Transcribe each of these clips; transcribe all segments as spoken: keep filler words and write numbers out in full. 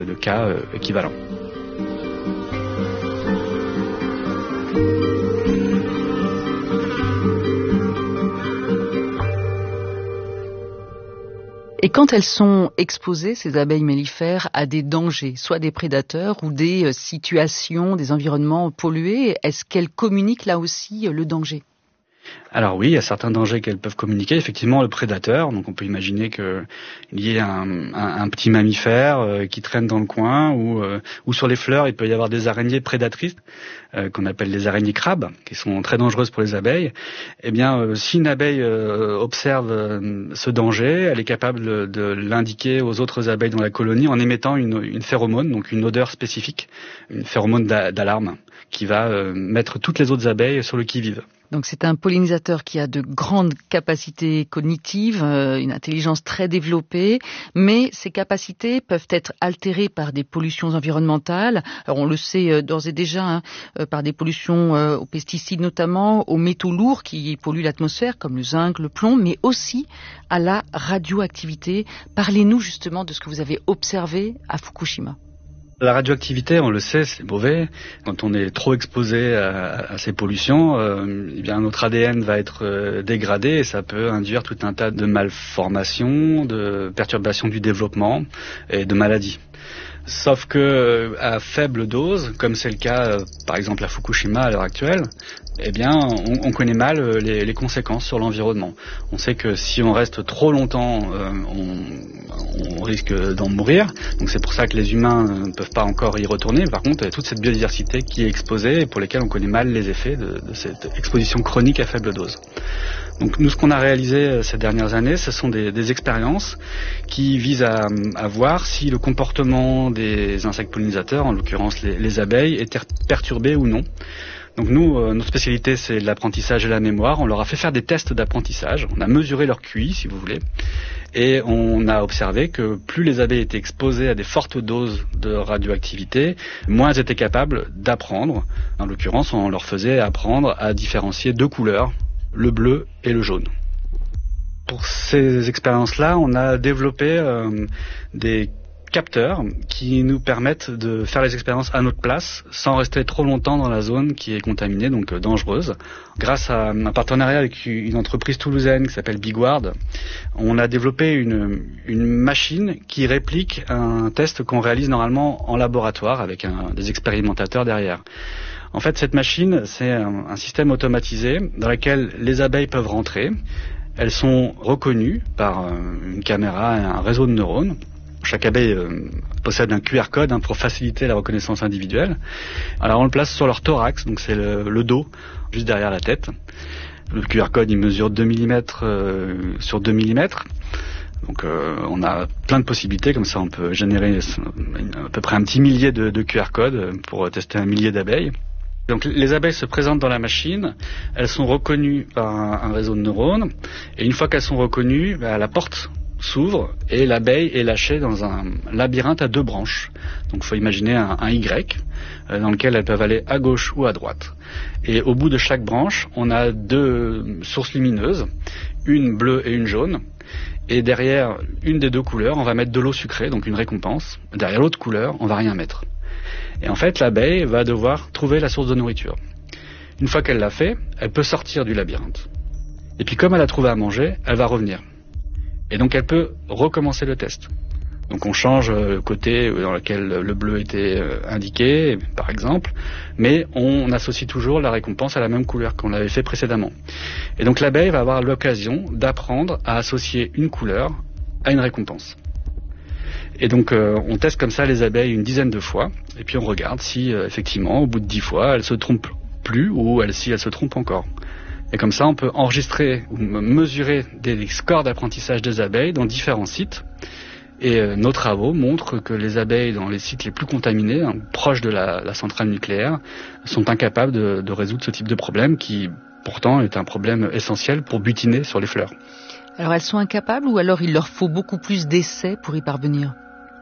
de cas euh, équivalents. Et quand elles sont exposées, ces abeilles mellifères, à des dangers, soit des prédateurs ou des situations, des environnements pollués, est-ce qu'elles communiquent là aussi le danger ? Alors oui, il y a certains dangers qu'elles peuvent communiquer. Effectivement, le prédateur, donc on peut imaginer qu'il y ait un, un, un petit mammifère euh, qui traîne dans le coin, ou, euh, ou sur les fleurs, il peut y avoir des araignées prédatrices, euh, qu'on appelle les araignées crabes, qui sont très dangereuses pour les abeilles. Eh bien, euh, si une abeille euh, observe euh, ce danger, elle est capable de, de l'indiquer aux autres abeilles dans la colonie en émettant une, une phéromone, donc une odeur spécifique, une phéromone d'a- d'alarme, qui va euh, mettre toutes les autres abeilles sur le qui-vive. Donc c'est un pollinisateur qui a de grandes capacités cognitives, euh, une intelligence très développée, mais ces capacités peuvent être altérées par des pollutions environnementales. Alors on le sait euh, d'ores et déjà, hein, euh, par des pollutions euh, aux pesticides notamment, aux métaux lourds qui polluent l'atmosphère comme le zinc, le plomb, mais aussi à la radioactivité. Parlez-nous justement de ce que vous avez observé à Fukushima. La radioactivité, on le sait, c'est mauvais. Quand on est trop exposé à, à ces pollutions, euh, eh bien notre A D N va être euh, dégradé et ça peut induire tout un tas de malformations, de perturbations du développement et de maladies. Sauf que à faible dose, comme c'est le cas euh, par exemple à Fukushima à l'heure actuelle, eh bien on, on connaît mal les, les conséquences sur l'environnement. On sait que si on reste trop longtemps, euh, on, on risque d'en mourir. Donc c'est pour ça que les humains ne peuvent pas encore y retourner. Par contre, il y a toute cette biodiversité qui est exposée et pour lesquelles on connaît mal les effets de, de cette exposition chronique à faible dose. Donc nous, ce qu'on a réalisé ces dernières années, ce sont des, des expériences qui visent à, à voir si le comportement des insectes pollinisateurs, en l'occurrence les, les abeilles, était perturbé ou non. Donc nous, euh, notre spécialité, c'est l'apprentissage et la mémoire. On leur a fait faire des tests d'apprentissage. On a mesuré leur Q I, si vous voulez. Et on a observé que plus les abeilles étaient exposées à des fortes doses de radioactivité, moins elles étaient capables d'apprendre. En l'occurrence, on leur faisait apprendre à différencier deux couleurs, le bleu et le jaune. Pour ces expériences-là, on a développé euh, des capteurs qui nous permettent de faire les expériences à notre place sans rester trop longtemps dans la zone qui est contaminée, donc euh, dangereuse. Grâce à un partenariat avec une entreprise toulousaine qui s'appelle Bigward, on a développé une, une machine qui réplique un test qu'on réalise normalement en laboratoire avec un, des expérimentateurs derrière. En fait, cette machine, c'est un, un système automatisé dans lequel les abeilles peuvent rentrer. Elles sont reconnues par euh, une caméra et un réseau de neurones. Chaque abeille euh, possède un Q R code hein, pour faciliter la reconnaissance individuelle. Alors on le place sur leur thorax, donc c'est le, le dos, juste derrière la tête. Le Q R code il mesure deux millimètres euh, sur deux millimètres. Donc euh, on a plein de possibilités, comme ça on peut générer à peu près un petit millier de, de Q R codes pour tester un millier d'abeilles. Donc les abeilles se présentent dans la machine, elles sont reconnues par un, un réseau de neurones, et une fois qu'elles sont reconnues, bah, la porte s'ouvre et l'abeille est lâchée dans un labyrinthe à deux branches. Donc il faut imaginer un, un Y euh, dans lequel elles peuvent aller à gauche ou à droite. Et au bout de chaque branche, on a deux sources lumineuses, une bleue et une jaune. Et derrière une des deux couleurs, on va mettre de l'eau sucrée, donc une récompense. Derrière l'autre couleur, on va rien mettre. Et en fait, l'abeille va devoir trouver la source de nourriture. Une fois qu'elle l'a fait, elle peut sortir du labyrinthe. Et puis comme elle a trouvé à manger, elle va revenir. Et donc elle peut recommencer le test. Donc on change le côté dans lequel le bleu était indiqué, par exemple, mais on associe toujours la récompense à la même couleur qu'on l'avait fait précédemment. Et donc l'abeille va avoir l'occasion d'apprendre à associer une couleur à une récompense. Et donc euh, on teste comme ça les abeilles une dizaine de fois, et puis on regarde si euh, effectivement au bout de dix fois elles se trompent plus ou elles, si elles se trompent encore. Et comme ça on peut enregistrer ou mesurer des scores d'apprentissage des abeilles dans différents sites. Et euh, nos travaux montrent que les abeilles dans les sites les plus contaminés, hein, proches de la, la centrale nucléaire, sont incapables de, de résoudre ce type de problème qui pourtant est un problème essentiel pour butiner sur les fleurs. Alors elles sont incapables ou alors il leur faut beaucoup plus d'essais pour y parvenir ?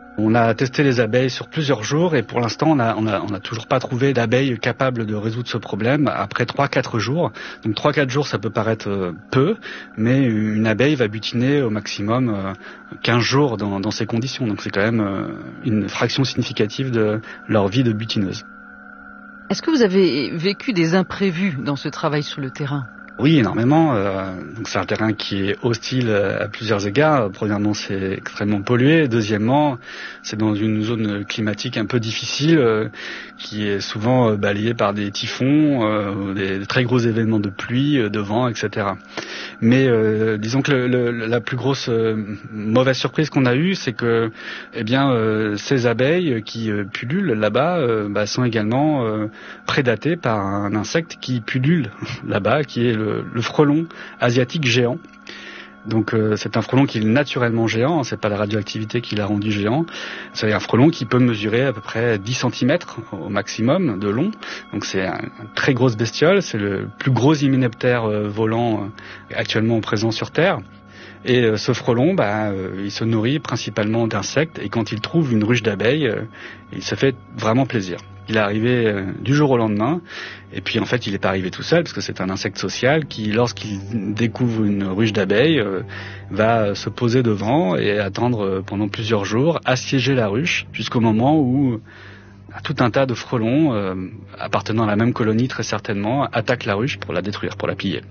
On a testé les abeilles sur plusieurs jours et pour l'instant, on n'a on a, on a toujours pas trouvé d'abeilles capables de résoudre ce problème après trois à quatre jours. Donc trois à quatre jours, ça peut paraître peu, mais une abeille va butiner au maximum quinze jours dans, dans ces conditions. Donc c'est quand même une fraction significative de leur vie de butineuse. Est-ce que vous avez vécu des imprévus dans ce travail sur le terrain ? Oui, énormément. Euh, donc c'est un terrain qui est hostile à plusieurs égards. Premièrement, c'est extrêmement pollué. Deuxièmement, c'est dans une zone climatique un peu difficile, euh, qui est souvent euh, balayée par des typhons, euh, des, des très gros événements de pluie, euh, de vent, et cetera. Mais euh, disons que le, le, la plus grosse euh, mauvaise surprise qu'on a eue, c'est que, eh bien, euh, ces abeilles qui euh, pullulent là-bas euh, bah, sont également euh, prédatées par un insecte qui pullule là-bas, qui est le le frelon asiatique géant. Donc euh, c'est un frelon qui est naturellement géant, c'est pas la radioactivité qui l'a rendu géant. C'est un frelon qui peut mesurer à peu près dix centimètres au maximum de long. Donc c'est un, une très grosse bestiole, c'est le plus gros hyménoptère euh, volant euh, actuellement présent sur Terre. Et euh, ce frelon, bah, euh, il se nourrit principalement d'insectes et quand il trouve une ruche d'abeilles, euh, il se fait vraiment plaisir. Il est arrivé euh, du jour au lendemain, et puis en fait il n'est pas arrivé tout seul, parce que c'est un insecte social qui, lorsqu'il découvre une ruche d'abeilles, euh, va se poser devant et attendre euh, pendant plusieurs jours, assiéger la ruche, jusqu'au moment où euh, tout un tas de frelons, euh, appartenant à la même colonie très certainement, attaquent la ruche pour la détruire, pour la piller.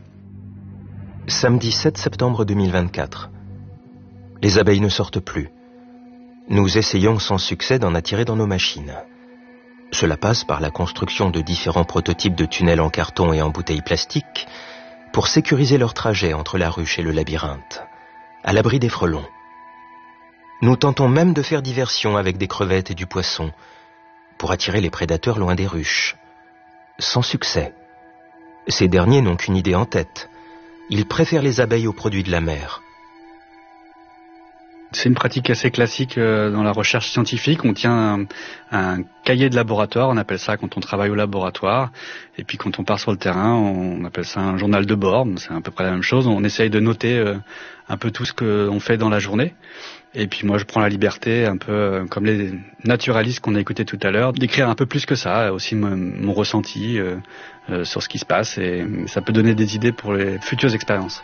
Samedi sept septembre deux mille vingt-quatre. Les abeilles ne sortent plus. Nous essayons sans succès d'en attirer dans nos machines. Cela passe par la construction de différents prototypes de tunnels en carton et en bouteilles plastiques pour sécuriser leur trajet entre la ruche et le labyrinthe, à l'abri des frelons. Nous tentons même de faire diversion avec des crevettes et du poisson pour attirer les prédateurs loin des ruches. Sans succès. Ces derniers n'ont qu'une idée en tête. Ils préfèrent les abeilles aux produits de la mer. C'est une pratique assez classique dans la recherche scientifique. On tient un, un cahier de laboratoire, on appelle ça quand on travaille au laboratoire. Et puis quand on part sur le terrain, on appelle ça un journal de bord. C'est à peu près la même chose. On essaye de noter un peu tout ce qu'on fait dans la journée. Et puis moi je prends la liberté, un peu comme les naturalistes qu'on a écoutés tout à l'heure, d'écrire un peu plus que ça, aussi mon, mon ressenti euh, euh, sur ce qui se passe. Et ça peut donner des idées pour les futures expériences.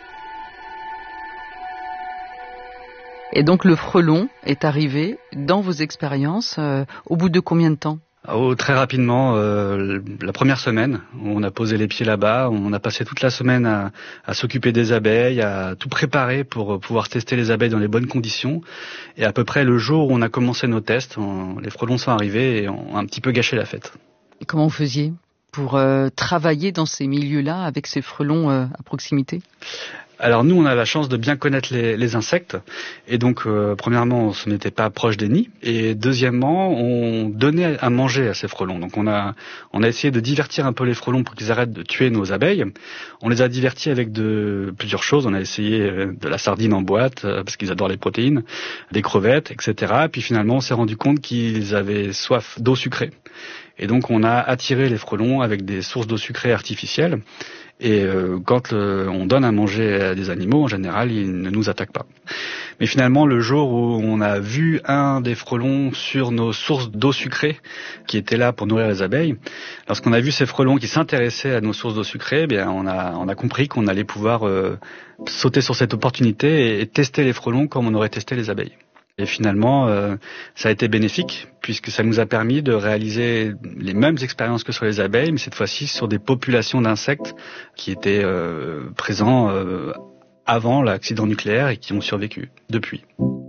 Et donc le frelon est arrivé dans vos expériences euh, au bout de combien de temps ? Oh, très rapidement, euh, la première semaine, on a posé les pieds là-bas, on a passé toute la semaine à, à s'occuper des abeilles, à tout préparer pour pouvoir tester les abeilles dans les bonnes conditions. Et à peu près le jour où on a commencé nos tests, on, les frelons sont arrivés et ont un petit peu gâché la fête. Et comment vous faisiez pour euh, travailler dans ces milieux-là avec ces frelons euh, à proximité ? Alors nous, on a la chance de bien connaître les, les insectes, et donc euh, premièrement, on se mettait pas proche des nids, et deuxièmement, on donnait à manger à ces frelons. Donc on a on a essayé de divertir un peu les frelons pour qu'ils arrêtent de tuer nos abeilles. On les a divertis avec de plusieurs choses. On a essayé de la sardine en boîte parce qu'ils adorent les protéines, des crevettes, et cetera. Puis finalement, on s'est rendu compte qu'ils avaient soif d'eau sucrée, et donc on a attiré les frelons avec des sources d'eau sucrée artificielles. Et euh, quand le, on donne à manger à des animaux, en général, ils ne nous attaquent pas. Mais finalement, le jour où on a vu un des frelons sur nos sources d'eau sucrée, qui étaient là pour nourrir les abeilles, lorsqu'on a vu ces frelons qui s'intéressaient à nos sources d'eau sucrée, eh bien, on a, on a compris qu'on allait pouvoir euh, sauter sur cette opportunité et, et tester les frelons comme on aurait testé les abeilles. Et finalement, euh, ça a été bénéfique, puisque ça nous a permis de réaliser les mêmes expériences que sur les abeilles, mais cette fois-ci sur des populations d'insectes qui étaient euh, présents euh, avant l'accident nucléaire et qui ont survécu depuis.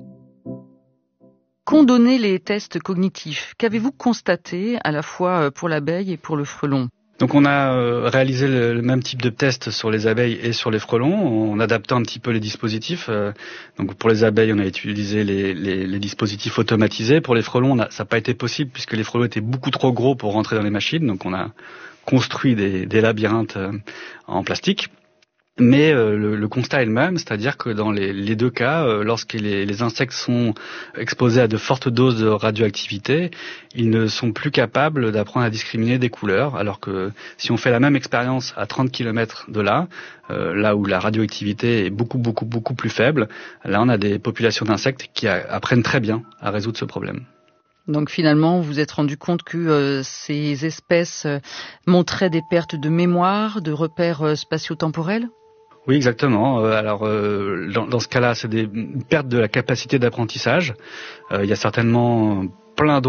Qu'ont donné les tests cognitifs ? Qu'avez-vous constaté à la fois pour l'abeille et pour le frelon ? Donc on a euh, réalisé le, le même type de test sur les abeilles et sur les frelons, en adaptant un petit peu les dispositifs. Euh, donc pour les abeilles, on a utilisé les, les, les dispositifs automatisés. Pour les frelons, on a, ça n'a pas été possible puisque les frelons étaient beaucoup trop gros pour rentrer dans les machines. Donc on a construit des, des labyrinthes euh, en plastique. Mais euh, le, le constat est le même, c'est-à-dire que dans les, les deux cas, euh, lorsque les, les insectes sont exposés à de fortes doses de radioactivité, ils ne sont plus capables d'apprendre à discriminer des couleurs, alors que si on fait la même expérience à trente kilomètres de là, euh, là où la radioactivité est beaucoup, beaucoup, beaucoup plus faible, là on a des populations d'insectes qui a, apprennent très bien à résoudre ce problème. Donc finalement, vous vous êtes rendu compte que euh, ces espèces euh, montraient des pertes de mémoire, de repères euh, spatio-temporels ? Oui, exactement. Euh, alors, euh, dans, dans ce cas-là, c'est des pertes de la capacité d'apprentissage. Euh, il y a certainement plein d'autres